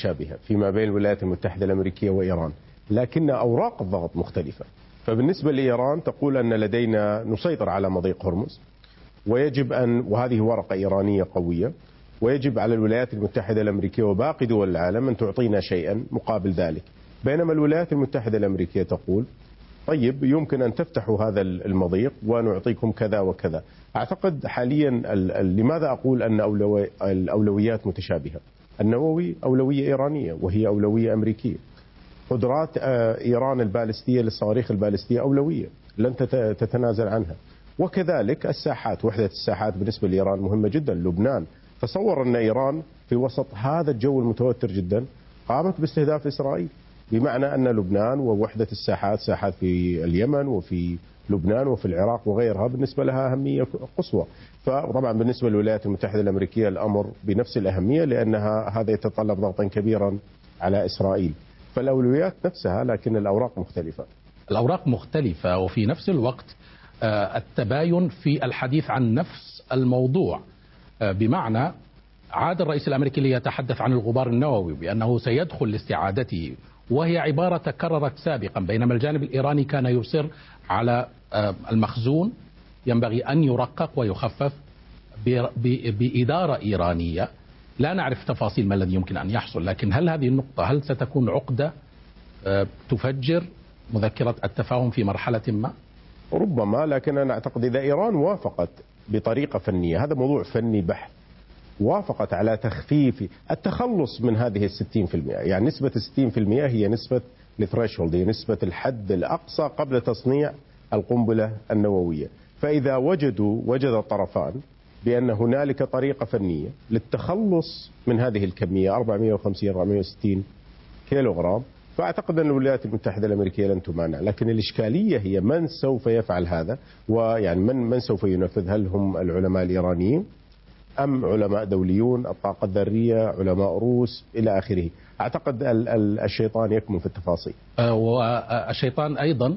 متشابهة فيما بين الولايات المتحدة الأمريكية وإيران، لكن أوراق الضغط مختلفة. فبالنسبة لإيران تقول أن لدينا نسيطر على مضيق هرمز، ويجب وهذه ورقة إيرانية قوية، ويجب على الولايات المتحدة الأمريكية وباقي دول العالم أن تعطينا شيئا مقابل ذلك. بينما الولايات المتحدة الأمريكية تقول طيب يمكن أن تفتحوا هذا المضيق ونعطيكم كذا وكذا. أعتقد حاليا لماذا أقول أن الأولويات متشابهة؟ النووي أولوية إيرانية وهي أولوية أمريكية. قدرات إيران البالستية للصواريخ البالستية أولوية لن تتنازل عنها. وكذلك الساحات، وحدة الساحات بالنسبة لإيران مهمة جدا. لبنان، تصور أن إيران في وسط هذا الجو المتوتر جدا قامت باستهداف إسرائيل، بمعنى أن لبنان ووحدة الساحات، ساحات في اليمن وفي لبنان وفي العراق وغيرها، بالنسبة لها أهمية قصوى. فطبعا بالنسبة للولايات المتحدة الأمريكية الأمر بنفس الأهمية، لأنها هذا يتطلب ضغطا كبيرا على إسرائيل. فالأولويات نفسها لكن الأوراق مختلفة. الأوراق مختلفة، وفي نفس الوقت التباين في الحديث عن نفس الموضوع. بمعنى عاد الرئيس الأمريكي ليتحدث عن الغبار النووي بأنه سيدخل لاستعادته، وهي عبارة تكررت سابقا، بينما الجانب الإيراني كان يصر على المخزون ينبغي أن يرقق ويخفف بإدارة إيرانية. لا نعرف تفاصيل ما الذي يمكن أن يحصل، لكن هل هذه النقطة هل ستكون عقدة تفجر مذكرة التفاهم في مرحلة ما؟ ربما، لكن أنا أعتقد إذا إيران وافقت بطريقة فنية، هذا موضوع فني بحت، وافقت على تخفيف التخلص من هذه 60%، يعني نسبة 60% هي نسبة الثريشولد، هي نسبة الحد الأقصى قبل تصنيع القنبلة النووية. فإذا وجد الطرفان بأن هنالك طريقة فنية للتخلص من هذه الكمية 450-460 كيلوغرام، فأعتقد أن الولايات المتحدة الأمريكية لن تمانع. لكن الإشكالية هي من سوف يفعل هذا، ويعني من سوف ينفذ؟ هل هم العلماء الإيرانيين أم علماء دوليون، الطاقة الذرية، علماء روس إلى آخره؟ أعتقد الشيطان يكمن في التفاصيل، والشيطان أيضا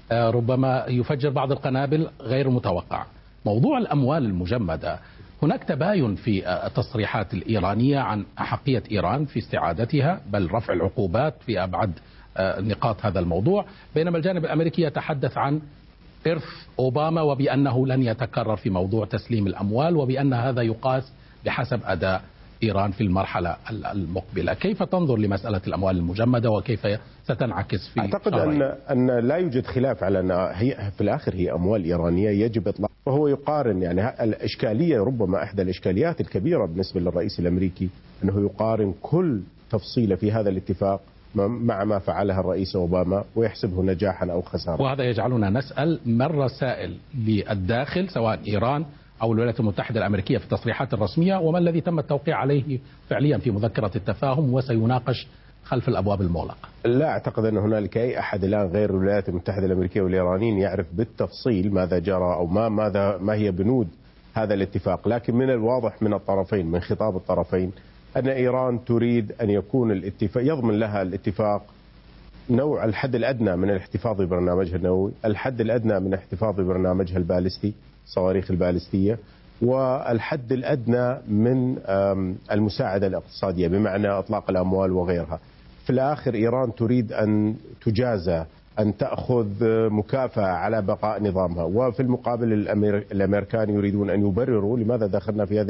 ربما يفجر بعض القنابل غير متوقعة. موضوع الأموال المجمدة، هناك تباين في التصريحات الإيرانية عن أحقية إيران في استعادتها، بل رفع العقوبات في أبعد نقاط هذا الموضوع، بينما الجانب الأمريكي يتحدث عن إرث أوباما وبأنه لن يتكرر في موضوع تسليم الأموال، وبأن هذا يقاس بحسب أداء إيران في المرحلة المقبلة. كيف تنظر لمسألة الأموال المجمدة وكيف ستنعكس في أعتقد أن لا يوجد خلاف على أن هي في الآخر هي أموال إيرانية يجب إطلاق. وهو يقارن، يعني الإشكالية ربما إحدى الإشكاليات الكبيرة بالنسبة للرئيس الأمريكي أنه يقارن كل تفصيلة في هذا الاتفاق مع ما فعلها الرئيس أوباما ويحسبه نجاحا أو خسارة. وهذا يجعلنا نسأل ما الرسائل للداخل سواء إيران أو الولايات المتحدة الأمريكية في التصريحات الرسمية، وما الذي تم التوقيع عليه فعليا في مذكرة التفاهم وسيناقش خلف الأبواب المغلقة؟ لا أعتقد أن هنالك أي أحد الآن غير الولايات المتحدة الأمريكية والإيرانيين يعرف بالتفصيل ماذا جرى أو ما هي بنود هذا الاتفاق. لكن من الواضح من الطرفين، من خطاب الطرفين، أن إيران تريد أن يكون الاتفاق يضمن لها الاتفاق نوع الحد الأدنى من الاحتفاظ ببرنامجها النووي، الحد الأدنى من الاحتفاظ ببرنامجها البالستي، الصواريخ البالستية، والحد الأدنى من المساعدة الاقتصادية بمعنى إطلاق الأموال وغيرها. في الآخر إيران تريد أن تجازى، أن تأخذ مكافأة على بقاء نظامها، وفي المقابل الأمريكان يريدون أن يبرروا لماذا دخلنا في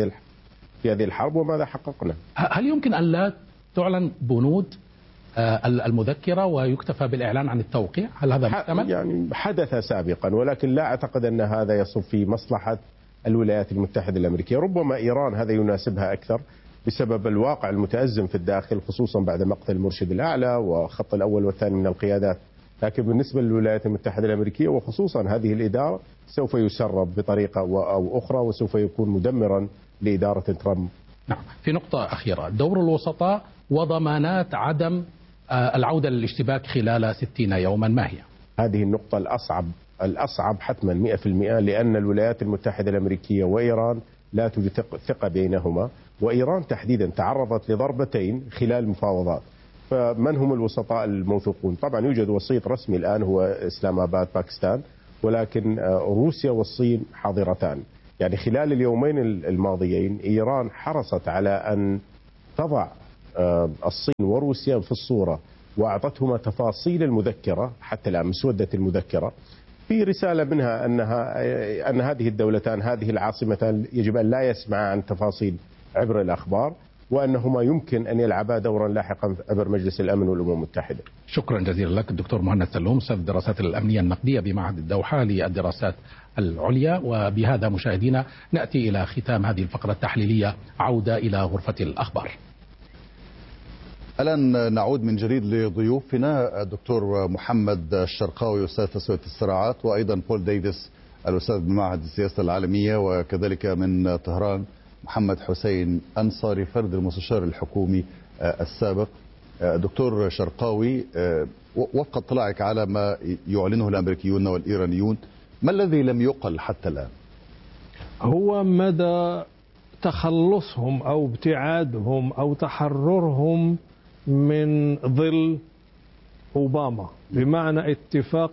هذه الحرب وماذا حققنا. هل يمكن أن لا تعلن بنود المذكرة ويكتفى بالإعلان عن التوقيع؟ هل هذا محتمل؟ يعني حدث سابقا، ولكن لا أعتقد أن هذا يصب في مصلحة الولايات المتحدة الأمريكية. ربما إيران هذا يناسبها أكثر بسبب الواقع المتأزم في الداخل، خصوصا بعد مقتل المرشد الأعلى وخط الأول والثاني من القيادات. لكن بالنسبة للولايات المتحدة الأمريكية وخصوصا هذه الإدارة سوف يسرب بطريقة أو أخرى، وسوف يكون مدمرا لإدارة ترامب. نعم. في نقطة أخيرة، دور الوسطاء وضمانات عدم العودة للاشتباك خلال 60 يوما، ما هي؟ هذه النقطة الأصعب حتما 100%، لأن الولايات المتحدة الأمريكية وإيران لا توجد ثقة بينهما، وإيران تحديدا تعرضت لضربتين خلال المفاوضات. فمن هم الوسطاء الموثوقون؟ طبعا يوجد وسيط رسمي الآن هو إسلام آباد باكستان، ولكن روسيا والصين حاضرتان. يعني خلال اليومين الماضيين إيران حرصت على أن تضع الصين وروسيا في الصورة وأعطتهما تفاصيل المذكرة حتى الآن مسودة المذكرة، في رسالة منها أن هذه الدولتان هذه العاصمتان يجب أن لا يسمعا عن تفاصيل عبر الأخبار، وأنهما يمكن أن يلعبا دورا لاحقا عبر مجلس الأمن والأمم المتحدة. شكرا جزيلا لك الدكتور مهند سلوم، أستاذ الدراسات الأمنية النقدية بمعهد الدوحة للدراسات العليا. وبهذا مشاهدينا نأتي إلى ختام هذه الفقرة التحليلية، عودة إلى غرفة الأخبار. الآن نعود من جديد لضيوفنا الدكتور محمد الشرقاوي أستاذ تسوية الصراعات، وأيضا بول ديفيس الأستاذ بمعهد السياسة العالمية، وكذلك من طهران محمد حسين أنصاري فرد المستشار الحكومي السابق. دكتور شرقاوي، وفق اطلاعك على ما يعلنه الأمريكيون والإيرانيون، ما الذي لم يقل حتى الآن؟ هو مدى تخلصهم أو ابتعادهم أو تحررهم من ظل أوباما، بمعنى اتفاق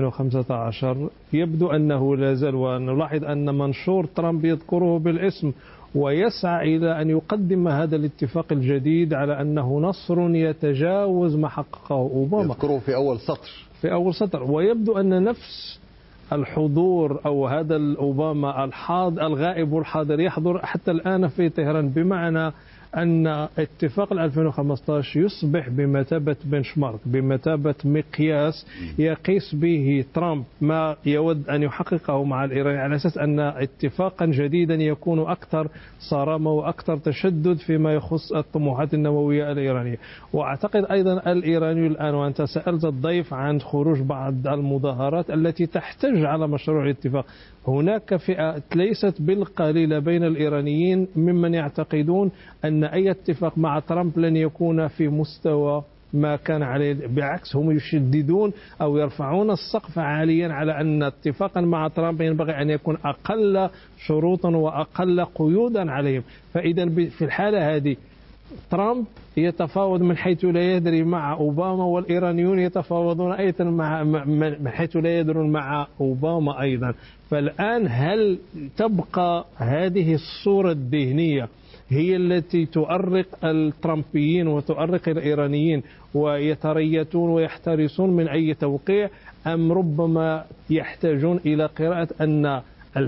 2015 يبدو أنه لا زال، ونلاحظ أن منشور ترامب يذكره بالاسم ويسعى إلى أن يقدم هذا الاتفاق الجديد على أنه نصر يتجاوز ما حققه أوباما، يذكره في أول سطر. ويبدو أن نفس الحضور أو هذا الأوباما الغائب والحاضر يحضر حتى الآن في طهران، بمعنى أن اتفاق 2015 يصبح بمثابة بنشمارك، بمثابة مقياس يقيس به ترامب ما يود أن يحققه مع الإيران، على أساس أن اتفاقا جديدا يكون أكثر صرامة وأكثر تشدد فيما يخص الطموحات النووية الإيرانية. وأعتقد أيضا الإيراني الآن، وأنت سألت الضيف عن خروج بعض المظاهرات التي تحتج على مشروع الاتفاق، هناك فئة ليست بالقليلة بين الإيرانيين ممن يعتقدون أن أي اتفاق مع ترامب لن يكون في مستوى ما كان عليه، بالعكس هم يشددون أو يرفعون السقف عاليا على أن اتفاقا مع ترامب ينبغي أن يكون أقل شروطا وأقل قيودا عليهم. فإذا في الحالة هذه ترامب يتفاوض من حيث لا يدري مع أوباما، والإيرانيون يتفاوضون أيضا من حيث لا يدرون مع أوباما أيضا. فالآن هل تبقى هذه الصورة الذهنية هي التي تؤرق الترامبيين وتؤرق الإيرانيين ويتريثون ويحترسون من أي توقيع، أم ربما يحتاجون إلى قراءة أن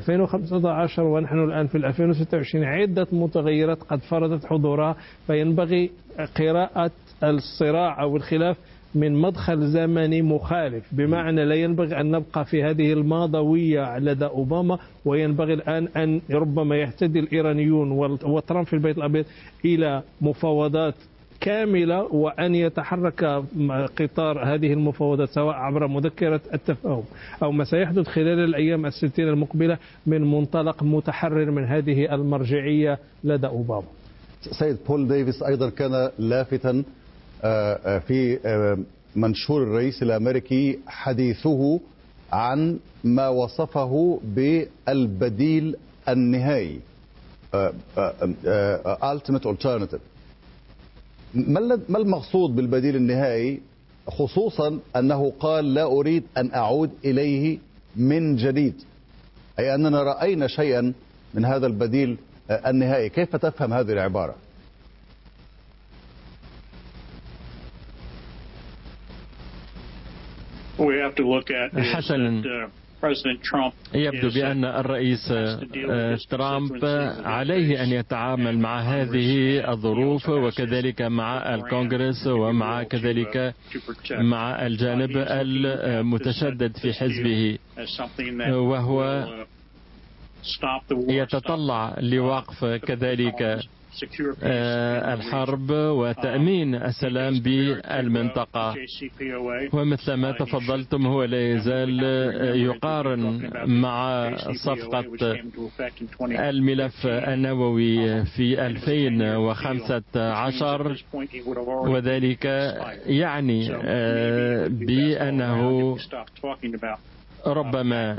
2015 ونحن الآن في 2026 عدة متغيرات قد فرضت حضورها، فينبغي قراءة الصراع أو الخلاف من مدخل زمني مخالف، بمعنى لا ينبغي أن نبقى في هذه الماضوية لدى أوباما، وينبغي الآن أن ربما يهتدي الإيرانيون وترامب في البيت الأبيض إلى مفاوضات كاملة، وأن يتحرك قطار هذه المفاوضات سواء عبر مذكرة التفاهم أو ما سيحدث خلال الأيام 60 المقبلة من منطلق متحرر من هذه المرجعية لدى أوباما. سيد بول ديفيس أيضا كان لافتا في منشور الرئيس الأمريكي حديثه عن ما وصفه بالبديل النهائي ultimate alternative. ما المقصود بالبديل النهائي، خصوصا أنه قال لا أريد أن أعود إليه من جديد، أي أننا رأينا شيئا من هذا البديل النهائي. كيف تفهم هذه العبارة؟ حسنا، يبدو بأن الرئيس ترامب عليه أن يتعامل مع هذه الظروف، وكذلك مع الكونغرس، ومع كذلك مع الجانب المتشدد في حزبه، وهو يتطلع لوقف كذلك الحرب وتأمين السلام بالمنطقة. ومثل ما تفضلتم هو لا يزال يقارن مع صفقة الملف النووي في 2015، وذلك يعني بأنه ربما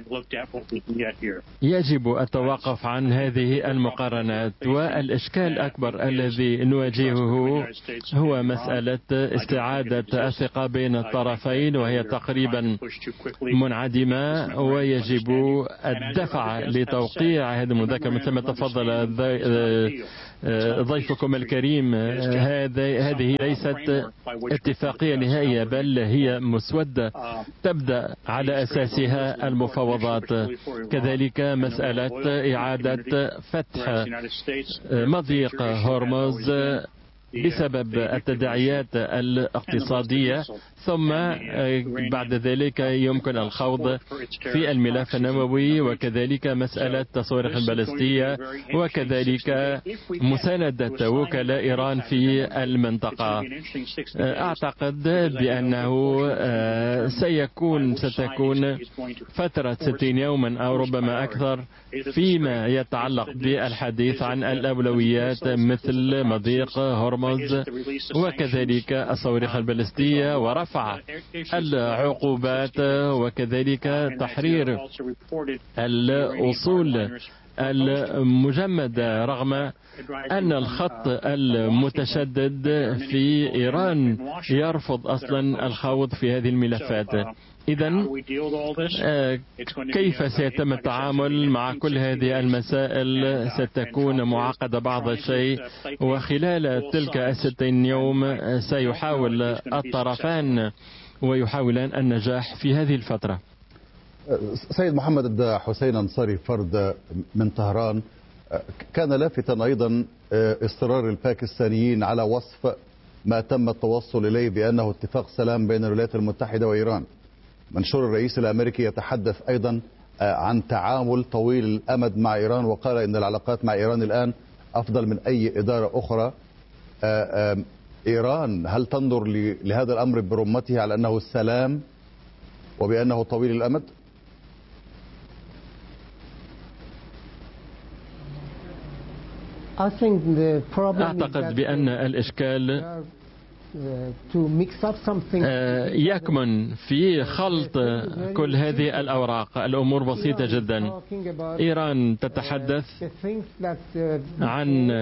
يجب التوقف عن هذه المقارنات. والإشكال الأكبر الذي نواجهه هو مسألة استعادة الثقة بين الطرفين، وهي تقريبا منعدمة، ويجب الدفع لتوقيع هذه المذكرة مثل ما تفضل ضيفكم الكريم، هذه ليست اتفاقية نهائية، بل هي مسودة تبدأ على أساسها المفاوضات. كذلك مسألة إعادة فتح مضيق هرمز بسبب التداعيات الاقتصادية، ثم بعد ذلك يمكن الخوض في الملف النووي، وكذلك مسألة الصواريخ البالستية، وكذلك مساندة وكلاء إيران في المنطقة. أعتقد بأنه ستكون فترة 60 يوما أو ربما أكثر فيما يتعلق بالحديث عن الأولويات مثل مضيق هرمز وكذلك الصواريخ البالستية ورفع العقوبات وكذلك تحرير الأصول المجمدة، رغم أن الخط المتشدد في إيران يرفض أصلا الخوض في هذه الملفات. إذن كيف سيتم التعامل مع كل هذه المسائل؟ ستكون معقدة بعض الشيء، وخلال تلك 60 يوم سيحاول الطرفان ويحاولان النجاح في هذه الفترة. سيد محمد حسين أنصاري فرد من طهران، كان لافتا أيضا إصرار الباكستانيين على وصف ما تم التوصل إليه بأنه اتفاق سلام بين الولايات المتحدة وإيران. منشور الرئيس الأمريكي يتحدث أيضا عن تعامل طويل الأمد مع إيران، وقال إن العلاقات مع إيران الآن أفضل من أي إدارة أخرى. إيران هل تنظر لهذا الأمر برمته على أنه سلام وبأنه طويل الأمد؟ أعتقد بأن الإشكال يكمن في خلط كل هذه الأوراق. الأمور بسيطة جدا. إيران تتحدث عن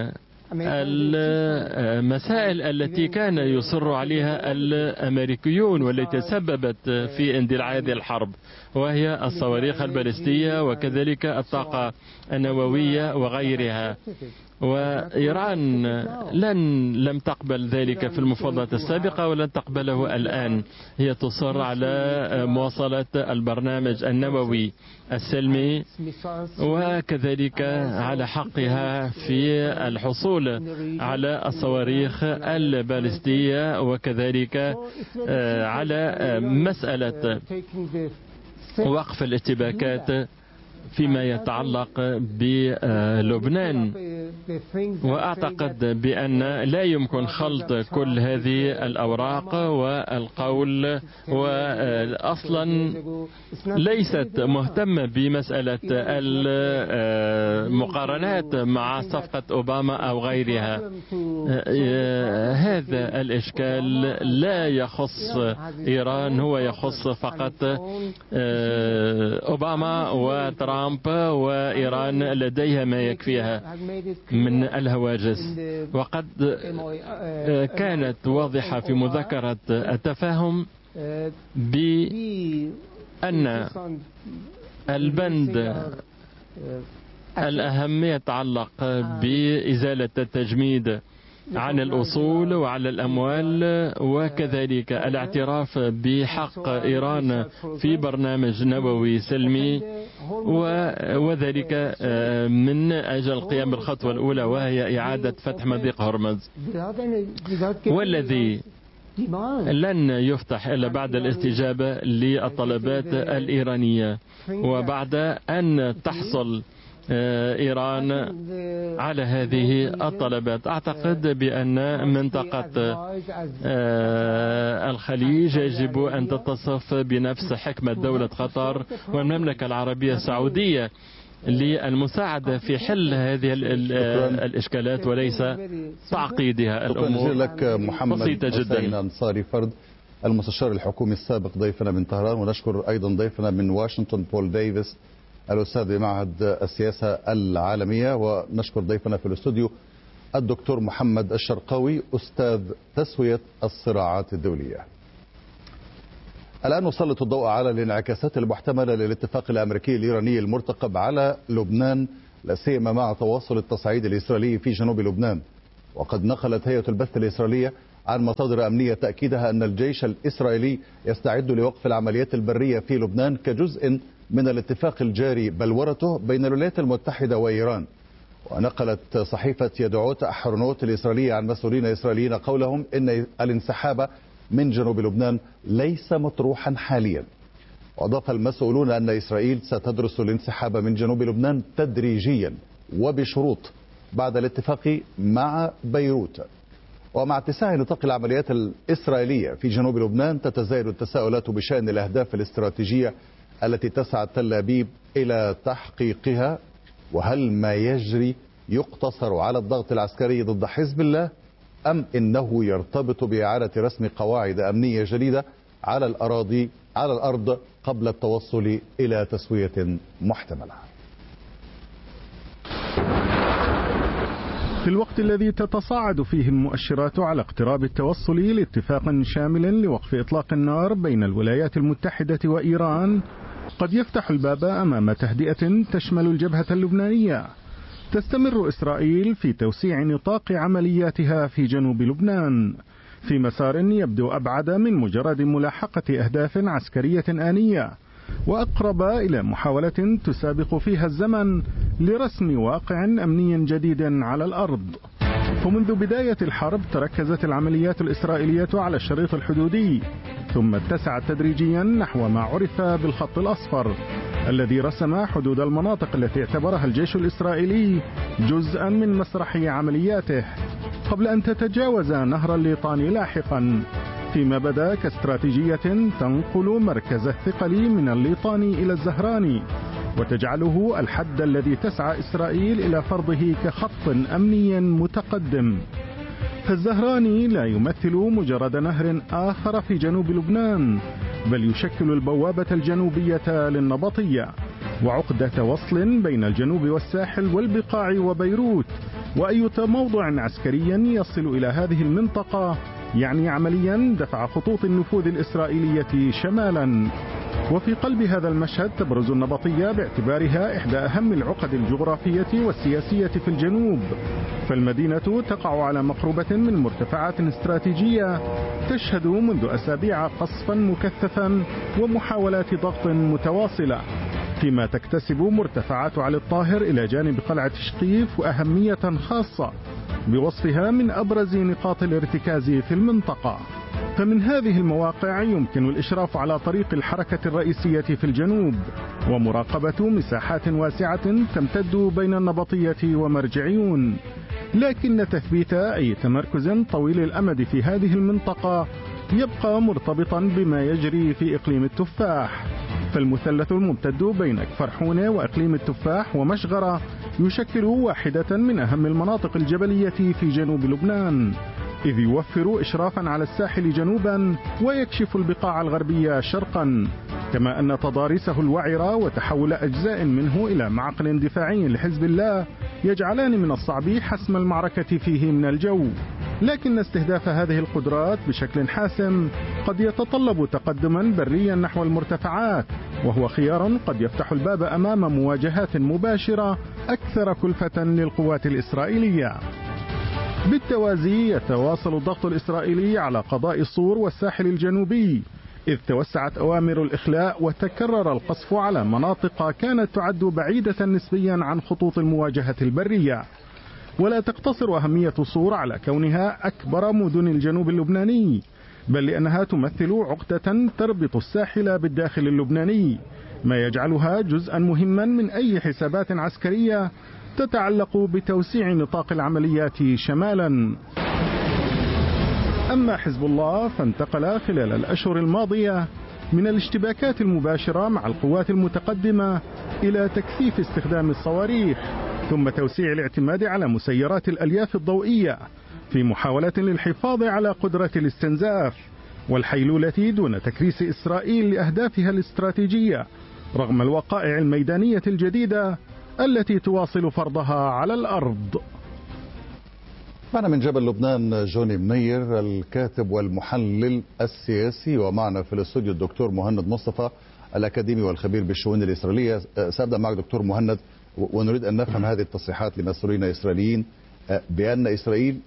المسائل التي كان يصر عليها الأمريكيون والتي تسببت في اندلاع هذه الحرب، وهي الصواريخ البالستية وكذلك الطاقة النووية وغيرها. وإيران لم تقبل ذلك في المفاوضات السابقة ولن تقبله الآن. هي تصر على مواصلة البرنامج النووي السلمي وكذلك على حقها في الحصول على الصواريخ البالستية وكذلك على مسألة وقف الاشتباكات فيما يتعلق بلبنان. وأعتقد بأن لا يمكن خلط كل هذه الأوراق والقول، وأصلا ليست مهتمة بمسألة المقارنات مع صفقة أوباما أو غيرها. هذا الإشكال لا يخص إيران، هو يخص فقط أوباما وترامب، وإيران لديها ما يكفيها من الهواجس. وقد كانت واضحة في مذكرة التفاهم بأن البند الأهم يتعلق بإزالة التجميد عن الأصول وعلى الأموال وكذلك الاعتراف بحق إيران في برنامج نووي سلمي، وذلك من أجل القيام بالخطوة الأولى وهي إعادة فتح مضيق هرمز، والذي لن يفتح إلا بعد الاستجابة للطلبات الإيرانية وبعد أن تحصل إيران على هذه الطلبات. أعتقد بأن منطقة الخليج يجب أن تتصف بنفس حكمة دولة قطر والمملكة العربية السعودية للمساعدة في حل هذه الإشكالات وليس تعقيدها. الأمور لك محمد بسيطة جدا. أنصاري فرد المستشار الحكومي السابق ضيفنا من طهران، ونشكر أيضا ضيفنا من واشنطن بول ديفيس الأستاذ بمعهد السياسة العالمية، ونشكر ضيفنا في الاستوديو الدكتور محمد الشرقاوي أستاذ تسوية الصراعات الدولية. الآن نسلط الضوء على الانعكاسات المحتملة للاتفاق الأمريكي الإيراني المرتقب على لبنان لا سيما مع تواصل التصعيد الإسرائيلي في جنوب لبنان. وقد نقلت هيئة البث الإسرائيلية عن مصادر أمنية تأكيدها أن الجيش الإسرائيلي يستعد لوقف العمليات البرية في لبنان كجزء من الاتفاق الجاري بلورته بين الولايات المتحدة وإيران. ونقلت صحيفة يدعوت أحرنوت الإسرائيلية عن مسؤولين إسرائيليين قولهم إن الانسحاب من جنوب لبنان ليس مطروحا حاليا. وأضاف المسؤولون أن إسرائيل ستدرس الانسحاب من جنوب لبنان تدريجيا وبشروط بعد الاتفاق مع بيروت. ومع اتساع نطاق العمليات الإسرائيلية في جنوب لبنان تتزايد التساؤلات بشأن الأهداف الاستراتيجية التي تسعى تل أبيب إلى تحقيقها، وهل ما يجري يقتصر على الضغط العسكري ضد حزب الله أم إنه يرتبط بإعادة رسم قواعد أمنية جديدة على الأرض قبل التوصل إلى تسوية محتملة. في الوقت الذي تتصاعد فيه المؤشرات على اقتراب التوصل لاتفاق شامل لوقف إطلاق النار بين الولايات المتحدة وإيران، قد يفتح الباب أمام تهدئة تشمل الجبهة اللبنانية. تستمر إسرائيل في توسيع نطاق عملياتها في جنوب لبنان في مسار يبدو أبعد من مجرد ملاحقة أهداف عسكرية آنية، وأقرب إلى محاولة تسابق فيها الزمن لرسم واقع أمني جديد على الأرض. فمنذ بداية الحرب تركزت العمليات الإسرائيلية على الشريط الحدودي، ثم اتسعت تدريجيا نحو ما عرف بالخط الأصفر الذي رسم حدود المناطق التي اعتبرها الجيش الإسرائيلي جزءا من مسرح عملياته، قبل أن تتجاوز نهر الليطاني لاحقا، فيما بدا كاستراتيجية تنقل مركز الثقل من الليطاني إلى الزهراني، وتجعله الحد الذي تسعى إسرائيل إلى فرضه كخط أمني متقدم. فالزهراني لا يمثل مجرد نهر آخر في جنوب لبنان، بل يشكل البوابة الجنوبية للنبطية وعقدة وصل بين الجنوب والساحل والبقاع وبيروت. وأي موضع عسكري يصل إلى هذه المنطقة يعني عمليا دفع خطوط النفوذ الإسرائيلية شمالا. وفي قلب هذا المشهد تبرز النبطية باعتبارها إحدى أهم العقد الجغرافية والسياسية في الجنوب، فالمدينة تقع على مقربة من مرتفعات استراتيجية تشهد منذ أسابيع قصفا مكثفا ومحاولات ضغط متواصلة، فيما تكتسب مرتفعات علي الطاهر إلى جانب قلعة شقيف وأهمية خاصة بوصفها من أبرز نقاط الارتكاز في المنطقة. فمن هذه المواقع يمكن الإشراف على طريق الحركة الرئيسية في الجنوب ومراقبة مساحات واسعة تمتد بين النبطية ومرجعيون، لكن تثبيت أي تمركز طويل الأمد في هذه المنطقة يبقى مرتبطا بما يجري في إقليم التفاح. فالمثلث الممتد بين فرحونة وإقليم التفاح ومشغرة يشكل واحدة من أهم المناطق الجبلية في جنوب لبنان، إذ يوفر إشرافا على الساحل جنوبا ويكشف البقاع الغربية شرقا، كما أن تضاريسه الوعرة وتحول أجزاء منه إلى معقل دفاعي لحزب الله يجعلان من الصعب حسم المعركة فيه من الجو. لكن استهداف هذه القدرات بشكل حاسم قد يتطلب تقدما بريا نحو المرتفعات، وهو خيار قد يفتح الباب أمام مواجهات مباشرة أكثر كلفة للقوات الإسرائيلية. بالتوازي يتواصل الضغط الإسرائيلي على قضاء صور والساحل الجنوبي، إذ توسعت أوامر الإخلاء وتكرر القصف على مناطق كانت تعد بعيدة نسبيا عن خطوط المواجهة البرية. ولا تقتصر أهمية صور على كونها أكبر مدن الجنوب اللبناني، بل لأنها تمثل عقدة تربط الساحل بالداخل اللبناني، ما يجعلها جزءا مهما من أي حسابات عسكرية تتعلق بتوسيع نطاق العمليات شمالا. أما حزب الله فانتقل خلال الأشهر الماضية من الاشتباكات المباشرة مع القوات المتقدمة إلى تكثيف استخدام الصواريخ، ثم توسيع الاعتماد على مسيرات الألياف الضوئية في محاولة للحفاظ على قدرة الاستنزاف والحيلولة دون تكريس إسرائيل لأهدافها الاستراتيجية رغم الوقائع الميدانية الجديدة التي تواصل فرضها على الأرض. معنا من جبل لبنان جوني منير الكاتب والمحلل السياسي، ومعنا في الاستوديو الدكتور مهند مصطفى الأكاديمي والخبير بالشؤون الإسرائيلية. سأبدأ معك دكتور مهند ونريد أن نفهم هذه التصريحات لمسؤولين إسرائيليين بأن إسرائيل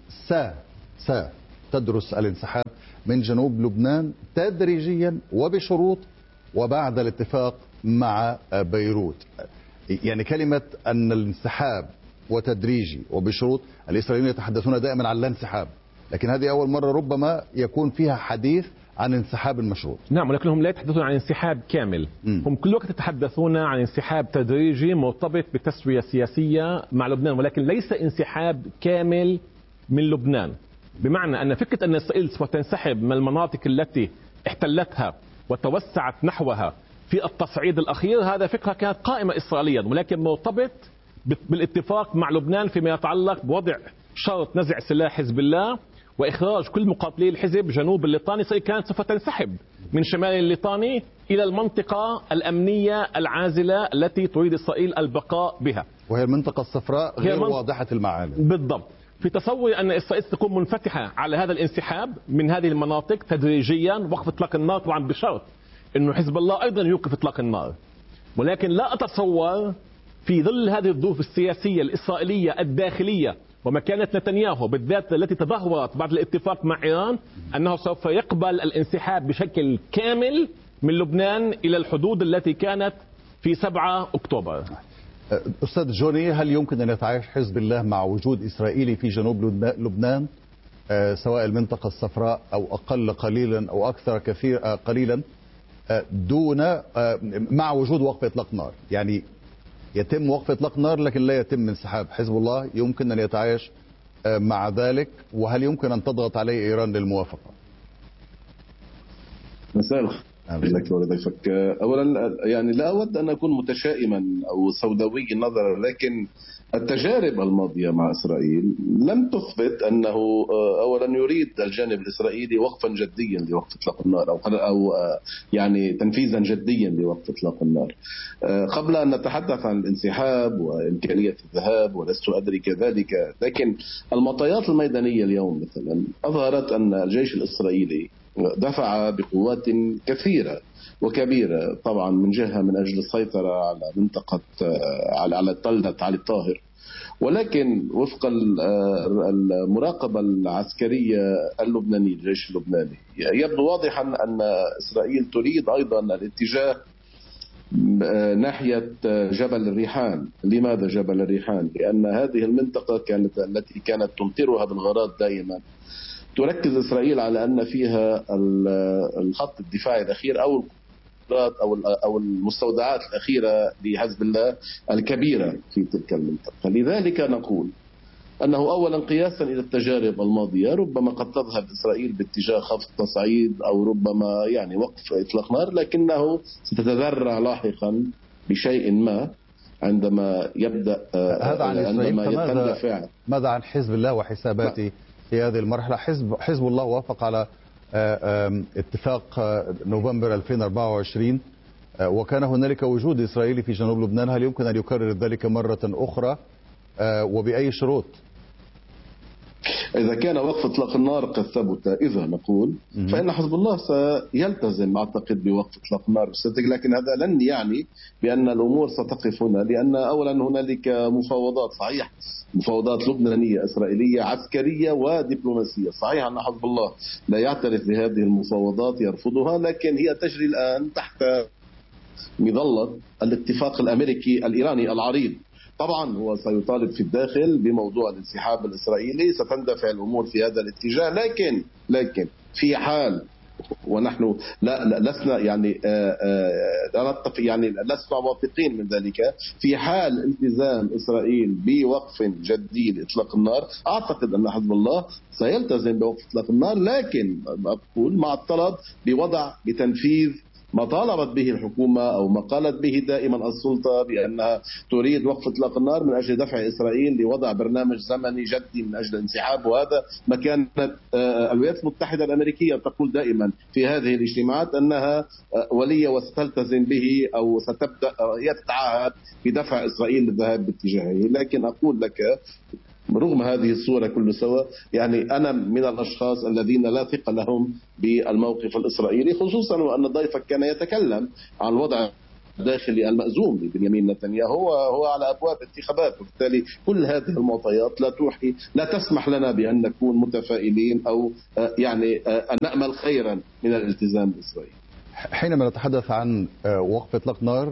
ستدرس الانسحاب من جنوب لبنان تدريجيا وبشروط وبعد الاتفاق مع بيروت. يعني كلمة أن الانسحاب وتدريجي وبشروط، الإسرائيليين يتحدثون دائما عن الانسحاب، لكن هذه أول مرة ربما يكون فيها حديث عن انسحاب المشروط. نعم، ولكنهم لا يتحدثون عن انسحاب كامل. هم كل وقت يتحدثون عن انسحاب تدريجي مرتبط بتسوية سياسية مع لبنان، ولكن ليس انسحاب كامل من لبنان. بمعنى أن فكرة أن إسرائيل سوف تنسحب من المناطق التي احتلتها وتوسعت نحوها في التصعيد الأخير، هذا فكرة كانت قائمة إسرائيليا، ولكن مرتبط بالاتفاق مع لبنان فيما يتعلق بوضع شرط نزع سلاح حزب الله وإخراج كل مقاتلي الحزب جنوب الليطاني. إسرائيل كانت سوف تنسحب من شمال الليطاني إلى المنطقة الأمنية العازلة التي تريد إسرائيل البقاء بها، وهي المنطقة الصفراء غير واضحة المعالم. بالضبط. في تصور أن إسرائيل تكون منفتحة على هذا الانسحاب من هذه المناطق تدريجيا، وقف إطلاق النار طبعا بشرط أنه حزب الله أيضا يوقف إطلاق النار. ولكن لا أتصور في ظل هذه الظروف السياسية الإسرائيلية الداخلية ومكانة نتنياهو بالذات التي تدهورت بعد الاتفاق مع إيران أنه سوف يقبل الانسحاب بشكل كامل من لبنان إلى الحدود التي كانت في 7 أكتوبر. أستاذ جوني، هل يمكن أن يتعايش حزب الله مع وجود إسرائيلي في جنوب لبنان، سواء المنطقة الصفراء أو أقل قليلا أو أكثر قليلا، دون مع وجود وقف إطلاق نار؟ يعني يتم وقف إطلاق نار لكن لا يتم انسحاب حزب الله، يمكن أن يتعايش مع ذلك؟ وهل يمكن أن تضغط عليه إيران للموافقة؟ مساء الخير لك ولضيفك. أولا يعني لا أود أن أكون متشائما أو سوداوي النظر، لكن التجارب الماضية مع إسرائيل لم تثبت أنه أولا يريد الجانب الإسرائيلي وقفا جديا لوقف إطلاق النار أو يعني تنفيذا جديا لوقف إطلاق النار. قبل أن نتحدث عن الانسحاب وإمكانية الذهاب، ولست أدري كذلك، لكن المعطيات الميدانية اليوم مثلا أظهرت أن الجيش الإسرائيلي دفع بقوات كثيرة وكبيرة، طبعا من جهة من أجل السيطرة على منطقة على تلة علي الطاهر، ولكن وفق المراقبة العسكرية اللبنانية الجيش اللبناني يبدو واضحا أن إسرائيل تريد أيضا الاتجاه ناحية جبل الريحان. لماذا جبل الريحان؟ لأن هذه المنطقة التي كانت تمطرها بالغارات دائما، تركز إسرائيل على أن فيها الخط الدفاعي الأخير أو المستودعات الأخيرة لحزب الله الكبيرة في تلك المنطقة. لذلك نقول أنه أولا قياسا إلى التجارب الماضية ربما قد تذهب إسرائيل باتجاه خفض تصعيد أو ربما يعني وقف إطلاق نار، لكنه ستتذرع لاحقا بشيء ما عندما يبدأ هذا عن إسرائيل. ماذا عن حزب الله وحساباته في هذه المرحلة؟ حزب الله وافق على اتفاق نوفمبر 2024 وكان هنالك وجود إسرائيلي في جنوب لبنان، هل يمكن أن يكرر ذلك مرة أخرى وبأي شروط؟ إذا كان وقف إطلاق النار قد ثبت إذا نقول فإن حزب الله سيلتزم أعتقد بوقف إطلاق النار، لكن هذا لن يعني بأن الأمور ستقف هنا، لأن أولا هنالك مفاوضات، صحيح مفاوضات لبنانية إسرائيلية عسكرية ودبلوماسية. صحيح أن حزب الله لا يعترف بهذه المفاوضات، يرفضها، لكن هي تجري الآن تحت مظلة الاتفاق الأمريكي الإيراني العريض. طبعا هو سيطالب في الداخل بموضوع الانسحاب الإسرائيلي، ستندفع الأمور في هذا الاتجاه، لكن في حال ونحن لسنا يعني لا نتفق، يعني لسنا واثقين من ذلك، في حال التزام إسرائيل بوقف جدي لإطلاق النار أعتقد أن حزب الله سيلتزم بوقف إطلاق النار، لكن أقول مع الطلب بتنفيذ ما طالبت به الحكومة أو ما قالت به دائما السلطة بأنها تريد وقف إطلاق النار من أجل دفع إسرائيل لوضع برنامج زمني جدي من أجل الانسحاب. وهذا ما كانت الولايات المتحدة الأمريكية تقول دائما في هذه الاجتماعات أنها ولية وستلتزم به أو ستبدأ يتعهد بدفع إسرائيل للذهاب باتجاهه. لكن أقول لك رغم هذه الصورة كل سوا، يعني أنا من الأشخاص الذين لا ثقة لهم بالموقف الإسرائيلي، خصوصا وأن ضيفك كان يتكلم عن وضع الداخلي المأزوم لبنيامين نتنياهو هو على أبواب انتخابات، وبالتالي كل هذه المعطيات لا تسمح لنا بأن نكون متفائلين أو يعني أن نأمل خيرا من الالتزام الإسرائيلي. حينما نتحدث عن وقف إطلاق نار،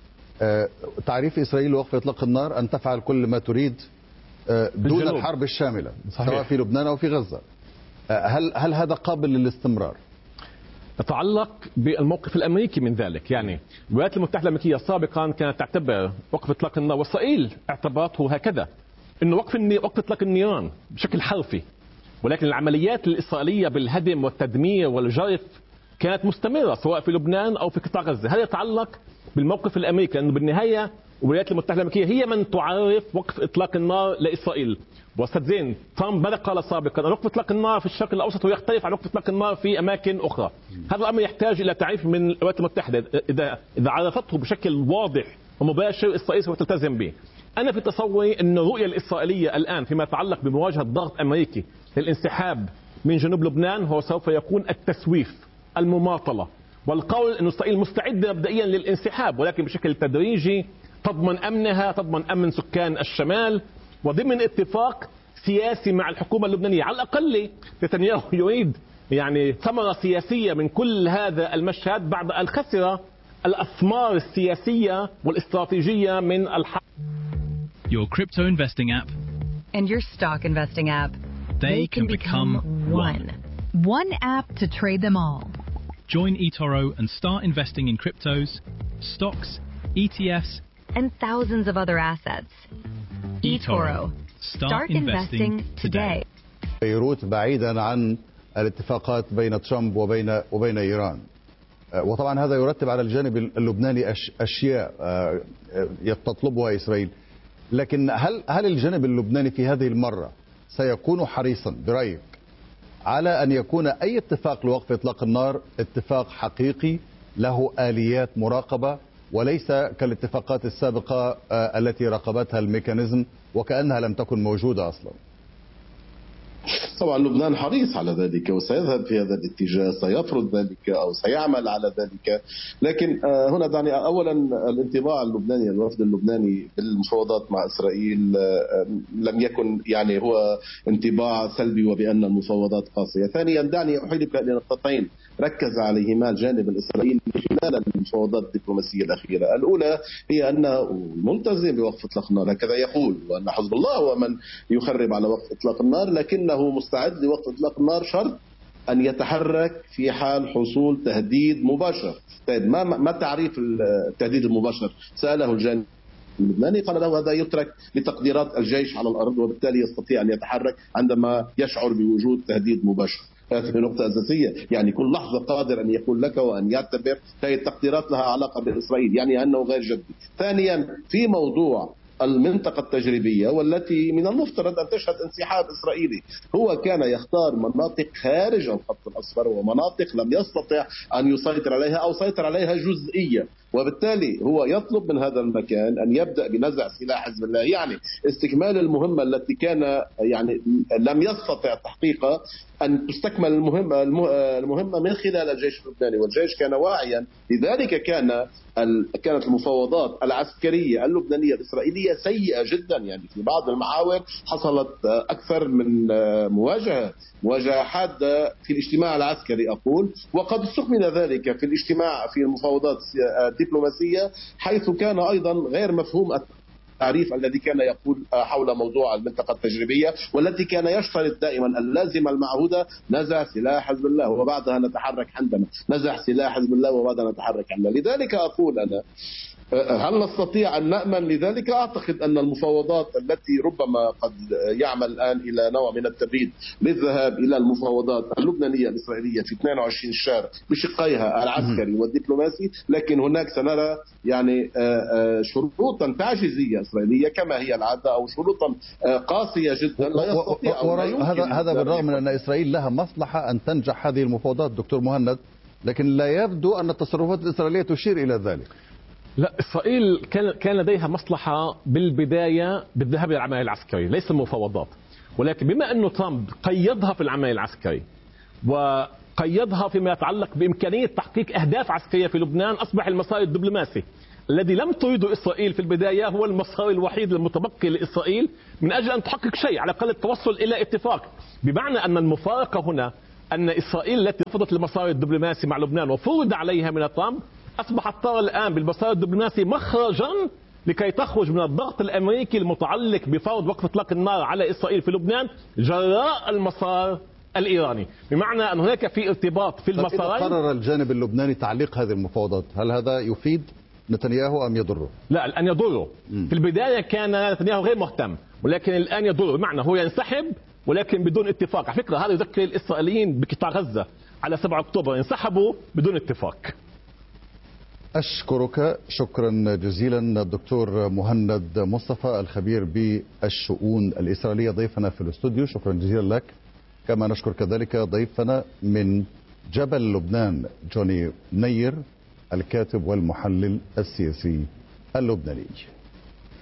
تعريف إسرائيل لوقف إطلاق النار أن تفعل كل ما تريد دون الحرب الشاملة، صحيح، سواء في لبنان أو في غزة. هل هذا قابل للاستمرار؟ تتعلق بالموقف الأمريكي من ذلك. يعني الولايات المتحدة الأمريكية سابقا كانت تعتبر وقف إطلاق النار، وإسرائيل اعتبرته هكذا، أنه وقف إطلاق النيران بشكل حرفي، ولكن العمليات الإسرائيلية بالهدم والتدمير والجرف كانت مستمرة سواء في لبنان أو في قطاع غزة. هذا يتعلق بالموقف الأمريكي، لأنه بالنهاية الولايات المتحدة الأمريكية هي من تعرف وقف إطلاق النار لإسرائيل. وأستاذ زين، ترامب ماذا قال سابقا؟ أن وقف إطلاق النار في الشرق الأوسط يختلف عن وقف إطلاق النار في أماكن أخرى. هذا الأمر يحتاج إلى تعريف من الولايات المتحدة. إذا عرفته بشكل واضح ومباشر إسرائيل سوف تلتزم به. أنا في تصوري أن الرؤية الإسرائيلية الآن فيما يتعلق بمواجهة ضغط أمريكي للانسحاب من جنوب لبنان هو سوف يكون التسويف، المماطلة، والقول أن إسرائيل مستعدة مبدئيا للانسحاب، ولكن بشكل تدريجي تضمن أمنها، تضمن أمن سكان الشمال، وضمن اتفاق سياسي مع الحكومة اللبنانية. على الأقل نتنياهو يريد يعني ثمرة سياسية من كل هذا المشهد بعد أن خسر الأثمار السياسية والاستراتيجية من الحرب. Your crypto investing app and your stock investing app, they can become one. One app to trade them all. Join eToro and start investing in cryptos, stocks, ETFs, and thousands of other assets. eToro. Start investing today. بيروت بعيدا عن الاتفاقات بين ترامب وبين إيران، وطبعا هذا يرتب على الجانب اللبناني أشياء تطلبها إسرائيل، لكن هل الجانب اللبناني في هذه المرة سيكون حريصا برأيك على أن يكون أي اتفاق لوقف إطلاق النار اتفاق حقيقي له آليات مراقبة، وليس كالاتفاقات السابقة التي راقبتها الميكانيزم وكأنها لم تكن موجودة أصلا؟ طبعا لبنان حريص على ذلك وسيذهب في هذا الاتجاه، سيفرض ذلك أو سيعمل على ذلك. لكن هنا دعني أولا الانطباع اللبناني، الوفد اللبناني بالمفاوضات مع إسرائيل لم يكن يعني هو انطباع سلبي وبأن المفاوضات قاسية. ثانيا دعني أحيلك إلى نقطتين ركز عليهما الجانب الإسرائيلي خلال المفاوضات الدبلوماسية الأخيرة. الأولى هي أنه ملتزم بوقف إطلاق النار، هكذا يقول، وأن حزب الله هو من يخرب على وقف إطلاق النار، لكنه مستعد لوقف إطلاق النار شرط أن يتحرك في حال حصول تهديد مباشر. طيب ما تعريف التهديد المباشر؟ سأله الجانب اللبناني، قال له هذا يترك لتقديرات الجيش على الأرض، وبالتالي يستطيع أن يتحرك عندما يشعر بوجود تهديد مباشر. هذه نقطة أساسية، يعني كل لحظة قادر أن يقول لك وأن يعتبر هذه التقديرات لها علاقة بإسرائيل، يعني أنه غير جدي. ثانيا في موضوع المنطقة التجريبية والتي من المفترض أن تشهد انسحاب إسرائيلي، هو كان يختار مناطق خارج الخط الأصفر ومناطق لم يستطع أن يسيطر عليها أو سيطر عليها جزئيا، وبالتالي هو يطلب من هذا المكان أن يبدأ بنزع سلاح حزب الله، يعني استكمال المهمة التي كان يعني لم يستطع تحقيقها، أن تستكمل المهمة من خلال الجيش اللبناني، والجيش كان واعيا لذلك. كانت المفاوضات العسكرية اللبنانية الإسرائيلية سيئة جدا، يعني في بعض المحاور حصلت أكثر من مواجهة حادة في الاجتماع العسكري أقول، وقد استكمل ذلك في الاجتماع في المفاوضات الدبلوماسية، حيث كان أيضا غير مفهوم التعريف الذي كان يقول حول موضوع المنطقة التجريبية، والتي كان يشترط دائما اللازمة المعهودة نزع سلاح حزب الله وبعدها نتحرك عندنا، نزع سلاح حزب الله وبعدها نتحرك عندنا. لذلك أقول أنا هل نستطيع أن نأمن لذلك؟ أعتقد أن المفاوضات التي ربما قد يعمل الآن إلى نوع من التبريد للذهاب إلى المفاوضات اللبنانية الإسرائيلية في 22 شهر بشقيها العسكري والدبلوماسي، لكن هناك سنرى يعني شروطا تعجيزية إسرائيلية كما هي العادة، أو شروطا قاسية جدا لا يستطيع هذا بالرغم من أن إسرائيل لها مصلحة أن تنجح هذه المفاوضات دكتور مهند، لكن لا يبدو أن التصرفات الإسرائيلية تشير إلى ذلك. لا، إسرائيل كان لديها مصلحة بالبداية بالذهاب إلى العمل العسكري ليس المفاوضات، ولكن بما أنه ترامب قيدها في العمل العسكري وقيدها فيما يتعلق بإمكانية تحقيق أهداف عسكرية في لبنان، أصبح المسار الدبلوماسي الذي لم تريده إسرائيل في البداية هو المسار الوحيد المتبقي لإسرائيل من أجل أن تحقق شيء، على الأقل التوصل إلى اتفاق. بمعنى أن المفارقة هنا أن إسرائيل التي رفضت المسار الدبلوماسي مع لبنان وفرض عليها من ترامب أصبحت ترى الآن بالمسار الدبلوماسي مخرجا لكي تخرج من الضغط الأمريكي المتعلق بفرض وقف إطلاق النار على إسرائيل في لبنان جراء المسار الإيراني. بمعنى أن هناك في ارتباط في المسارين. إذا قرر الجانب اللبناني تعليق هذه المفاوضات، هل هذا يفيد نتنياهو أم يضره؟ لا، الآن يضره. في البداية كان نتنياهو غير مهتم، ولكن الآن يضره. بمعنى هو ينسحب ولكن بدون اتفاق. على فكرة هذا يذكر الإسرائيليين بقطاع غزة على 7 أكتوبر، انسحبوا بدون اتفاق. أشكرك شكرا جزيلا الدكتور مهند مصطفى الخبير بالشؤون الإسرائيلية ضيفنا في الاستوديو، شكرا جزيلا لك. كما نشكر كذلك ضيفنا من جبل لبنان جوني منير الكاتب والمحلل السياسي اللبناني.